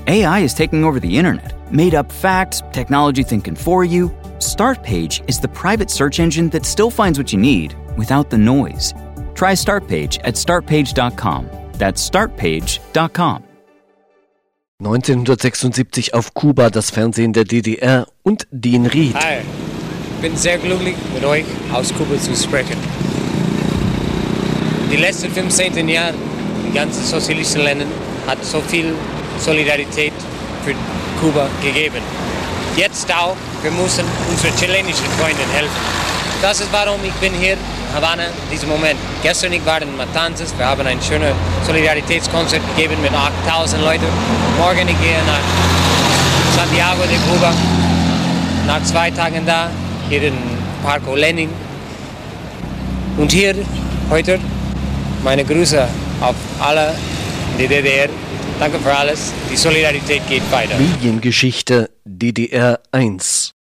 AI is taking over the internet. Made up facts, technology thinking for you. Startpage is the private search engine that still finds what you need without the noise. Try Startpage at startpage.com. That's startpage.com. 1976 auf Kuba, das Fernsehen der DDR und Dean Reed. Hi, ich bin sehr glücklich, mit euch aus Kuba zu sprechen. Die letzten 15 Jahre, die ganzen sozialistischen Länder, hat so viel Solidarität für Kuba gegeben. Jetzt auch, wir müssen unseren chilenischen Freunden helfen. Das ist warum ich bin hier in Havanna in diesem Moment. Gestern ich war in Matanzas, wir haben ein schönes Solidaritätskonzert gegeben mit 8000 Leuten. Morgen ich gehe nach Santiago de Cuba, nach 2 Tagen da, hier in Parco Lenin. Und hier heute meine Grüße auf alle in der DDR. Danke für alles. Die Solidarität geht weiter. Mediengeschichte DDR 1.